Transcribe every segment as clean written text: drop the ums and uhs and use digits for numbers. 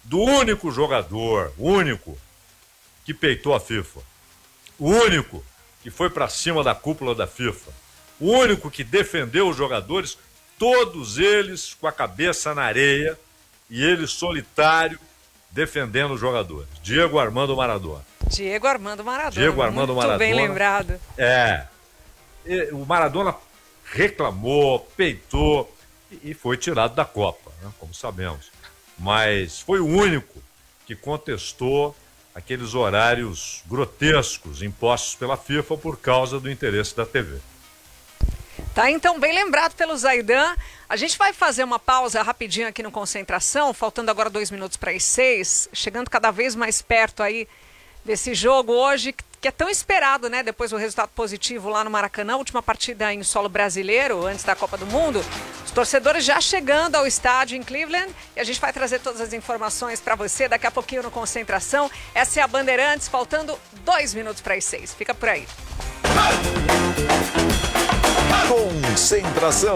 do único jogador, único, que peitou a FIFA, o único que foi para cima da cúpula da FIFA, o único que defendeu os jogadores, todos eles com a cabeça na areia e ele solitário defendendo os jogadores. Diego Armando Maradona. Diego Armando Maradona. Diego Armando Muito Maradona. Bem lembrado. O Maradona reclamou, peitou e foi tirado da Copa, né, como sabemos. Mas foi o único que contestou aqueles horários grotescos impostos pela FIFA por causa do interesse da TV. Tá, então, bem lembrado pelo Zaidan. A gente vai fazer uma pausa rapidinho aqui no Concentração, faltando agora 2 minutos para as 6, chegando cada vez mais perto aí desse jogo hoje, que é tão esperado, né? Depois do resultado positivo lá no Maracanã, última partida em solo brasileiro, antes da Copa do Mundo. Os torcedores já chegando ao estádio em Cleveland e a gente vai trazer todas as informações para você daqui a pouquinho no Concentração. Essa é a Bandeirantes, faltando 2 minutos para as 6. Fica por aí. Concentração.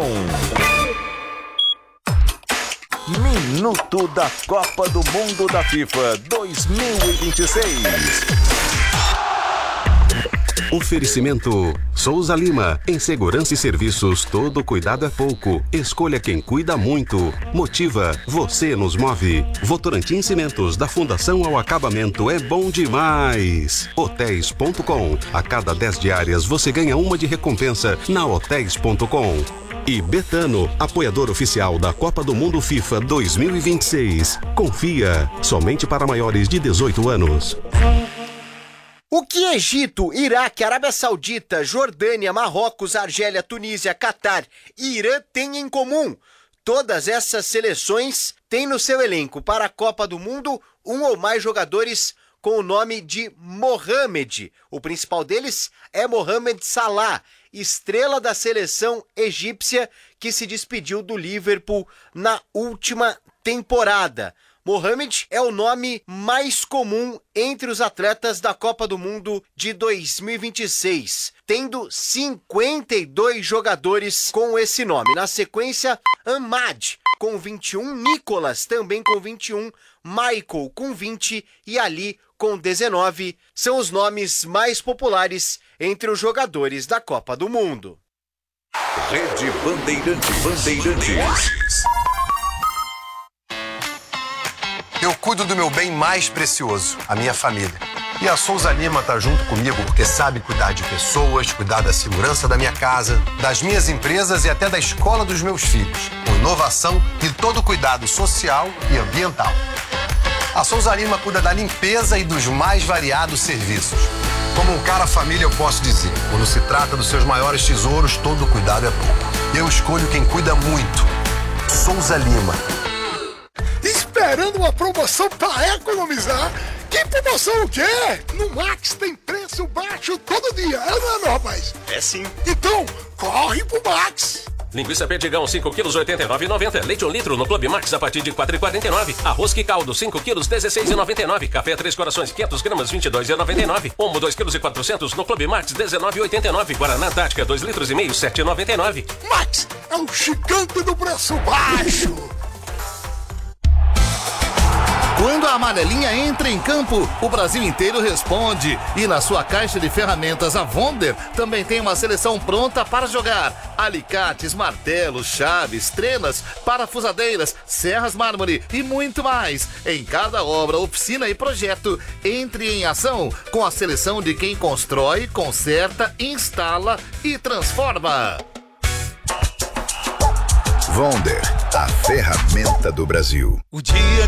Minuto da Copa do Mundo da FIFA 2026. Oferecimento Souza Lima. Em segurança e serviços, todo cuidado é pouco. Escolha quem cuida muito. Motiva, você nos move. Votorantim Cimentos, da fundação ao acabamento, é bom demais. Hotéis.com. A cada 10 diárias você ganha uma de recompensa na Hotéis.com. E Betano, apoiador oficial da Copa do Mundo FIFA 2026. Confia, somente para maiores de 18 anos. O que Egito, Iraque, Arábia Saudita, Jordânia, Marrocos, Argélia, Tunísia, Catar e Irã têm em comum? Todas essas seleções têm no seu elenco para a Copa do Mundo um ou mais jogadores com o nome de Mohamed. O principal deles é Mohamed Salah, estrela da seleção egípcia que se despediu do Liverpool na última temporada. Mohamed é o nome mais comum entre os atletas da Copa do Mundo de 2026, tendo 52 jogadores com esse nome. Na sequência, Ahmad com 21, Nicolas também com 21, Michael com 20 e Ali com 19 são os nomes mais populares entre os jogadores da Copa do Mundo. Rede Bandeirantes. Eu cuido do meu bem mais precioso, a minha família. E a Souza Lima tá junto comigo porque sabe cuidar de pessoas, cuidar da segurança da minha casa, das minhas empresas e até da escola dos meus filhos, com inovação e todo cuidado social e ambiental. A Souza Lima cuida da limpeza e dos mais variados serviços. Como um cara família, eu posso dizer, quando se trata dos seus maiores tesouros, todo cuidado é pouco. Eu escolho quem cuida muito. Souza Lima. Esperando uma promoção para economizar? Que promoção o quê? No Max tem preço baixo todo dia, é não, rapaz? É sim. Então, corre pro Max. Linguiça Perdigão, 5 quilos, R$ 89,90. Leite 1 litro no Clube Max a partir de R$ 4,49. Arroz que caldo, 5 quilos, R$ 16,99. Café 3 Corações, 500 gramas, R$ 22,99. Omo, 2 quilos e 400 no Clube Max, R$ 19,89. Guaraná Antártica, 2 litros e meio, R$ 7,99. Max é o gigante do preço baixo. Quando a amarelinha entra em campo, o Brasil inteiro responde. E na sua caixa de ferramentas, a Wonder também tem uma seleção pronta para jogar. Alicates, martelos, chaves, trenas, parafusadeiras, serras mármore e muito mais. Em cada obra, oficina e projeto, entre em ação com a seleção de quem constrói, conserta, instala e transforma. Wonder, a ferramenta do Brasil. O dia